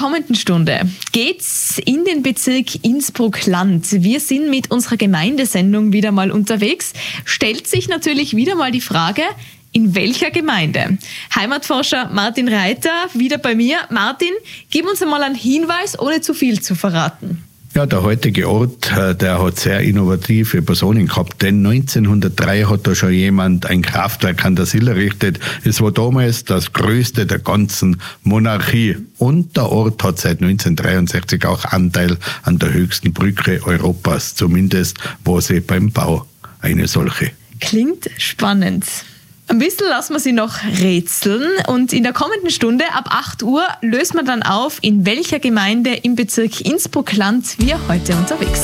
kommenden Stunde geht's in den Bezirk Innsbruck-Land. Wir sind mit unserer Gemeindesendung wieder mal unterwegs. Stellt sich natürlich wieder mal die Frage, in welcher Gemeinde? Heimatforscher Martin Reiter wieder bei mir. Martin, gib uns einmal einen Hinweis, ohne zu viel zu verraten. Ja, der heutige Ort, der hat sehr innovative Personen gehabt, denn 1903 hat da schon jemand ein Kraftwerk an der Sill errichtet. Es war damals das größte der ganzen Monarchie. Und der Ort hat seit 1963 auch Anteil an der höchsten Brücke Europas. Zumindest war sie beim Bau eine solche. Klingt spannend. Ein bisschen lassen wir sie noch rätseln und in der kommenden Stunde ab 8 Uhr lösen wir dann auf, in welcher Gemeinde im Bezirk Innsbruck-Land wir heute unterwegs sind.